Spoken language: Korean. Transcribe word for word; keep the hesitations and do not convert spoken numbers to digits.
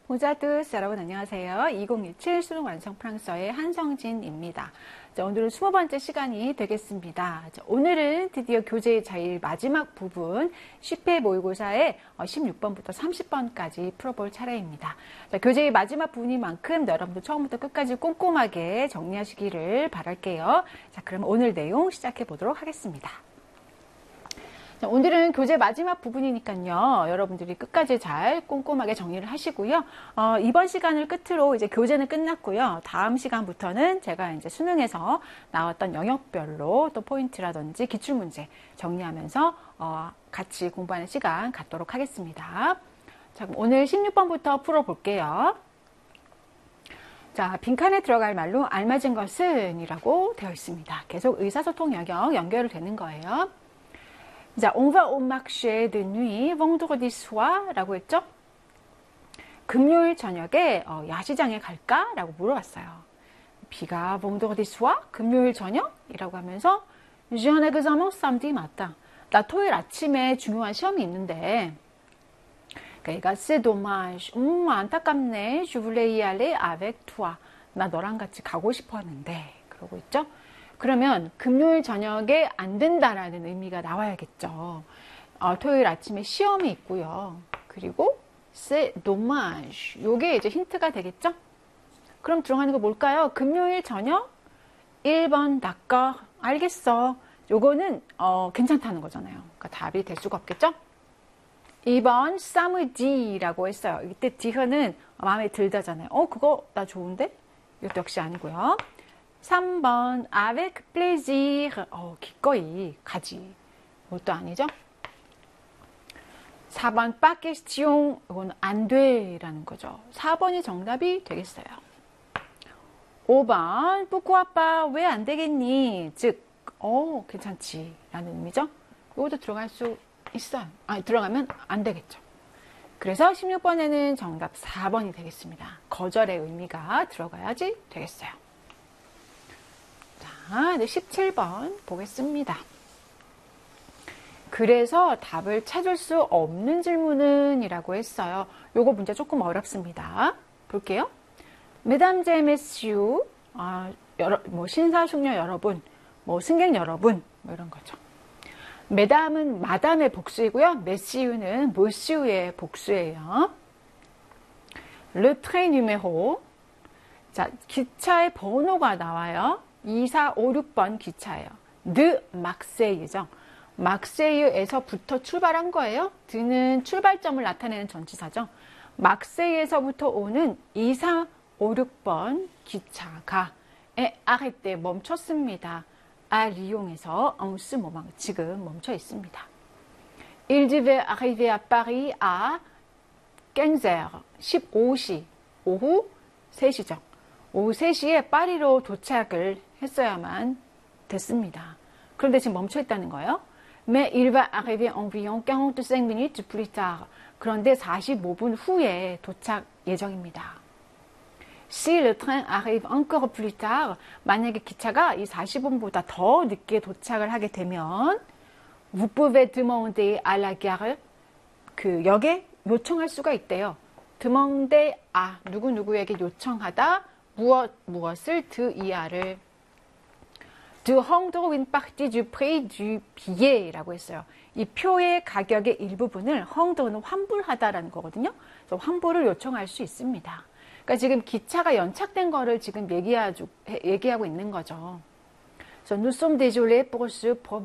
보자두스 여러분 안녕하세요. 이천십칠 수능 완성 프랑스어의 한성진입니다. 자, 오늘은 이십 번째 시간이 되겠습니다. 자, 오늘은 드디어 교재의 제일 마지막 부분 십 회 모의고사의 십육 번부터 삼십 번까지 풀어볼 차례입니다. 자, 교재의 마지막 부분인 만큼 여러분들 처음부터 끝까지 꼼꼼하게 정리하시기를 바랄게요. 자, 그럼 오늘 내용 시작해 보도록 하겠습니다. 자, 오늘은 교재 마지막 부분이니까요. 여러분들이 끝까지 잘 꼼꼼하게 정리를 하시고요. 어, 이번 시간을 끝으로 이제 교재는 끝났고요. 다음 시간부터는 제가 이제 수능에서 나왔던 영역별로 또 포인트라든지 기출문제 정리하면서 어, 같이 공부하는 시간 갖도록 하겠습니다. 자, 그럼 오늘 십육 번부터 풀어볼게요. 자, 빈칸에 들어갈 말로 알맞은 것은 이라고 되어 있습니다. 계속 의사소통 영역 연결이 되는 거예요. 자, on va au marché de nuit vendredi soir 라고 했죠? 금요일 저녁에 어, 야시장에 갈까? 라고 물어봤어요. 비가 vendredi soir? 금요일 저녁? 이라고 하면서 j'ai un examen samedi matin. 나 토요일 아침에 중요한 시험이 있는데 그러니까 c'est dommage. 음, 안타깝네. je voulais y aller avec toi. 나 너랑 같이 가고 싶었는데 그러고 있죠? 그러면 금요일 저녁에 안 된다라는 의미가 나와야겠죠. 어, 토요일 아침에 시험이 있고요. 그리고 c'est dommage. 요게 이제 힌트가 되겠죠? 그럼 들어가는 거 뭘까요? 금요일 저녁? 일 번 d'accord. 알겠어. 요거는 어, 괜찮다는 거잖아요. 그러니까 답이 될 수가 없겠죠? 이 번 samedi라고 했어요. 이때 디흐는 마음에 들다잖아요. 어, 그거 나 좋은데? 이것도 역시 아니고요. 삼 번 avec plaisir. 어, 기꺼이 가지. 이것도 아니죠. 사 번 pas question. 이건 안 돼라는 거죠. 사 번이 정답이 되겠어요. 오 번 pourquoi pas. 왜 안 되겠니? 즉, 어, 괜찮지 라는 의미죠. 이것도 들어갈 수 있어요. 아, 들어가면 안 되겠죠. 그래서 십육 번에는 정답 사 번이 되겠습니다. 거절의 의미가 들어가야지 되겠어요. 자, 이제 십칠 번 보겠습니다. 그래서 답을 찾을 수 없는 질문은 이라고 했어요. 요거 문제 조금 어렵습니다. 볼게요. Mesdames et messieurs, 아, 여러, 뭐 신사숙녀 여러분, 뭐 승객 여러분, 뭐 이런 거죠. 메담은 마담의 복수이고요. 메시우는 모시우의 복수예요. Le train numéro. 자, 기차의 번호가 나와요. 이, 사, 오, 육 번 기차예요. de Marseille죠. 막세이유에서부터 출발한 거예요. 드는 출발점을 나타내는 전치사죠. 막세이에서부터 오는 이, 사, 오, 육 번 기차가 에 arrêté 멈췄습니다. 아 리옹에서 en ce moment 지금 멈춰 있습니다. Il devait arriver à Paris à quinze heures 십오 시 오후 세 시죠. 오후 세 시에 파리로 도착을 했어야만 됐습니다. 그런데 지금 멈춰 있다는 거예요. Mais il va arriver environ quarante-cinq minutes plus tard. 그런데 사십오 분 후에 도착 예정입니다. Si le train arrive encore plus tard, 만약에 기차가 이 사십 분보다 더 늦게 도착을 하게 되면 vous pouvez demander à la gare, 그 역에 요청할 수가 있대요. demander à 누구누구에게 요청하다 무엇 무엇을 de 이하를 de rendre une partie du prix du billet라고 했어요. 이 표의 가격의 일부분을 render는 환불하다라는 거거든요. 그래서 환불을 요청할 수 있습니다. 그러니까 지금 기차가 연착된 거를 지금 얘기하고, 얘기하고 있는 거죠. 그래서 nous sommes désolés pour ce problème.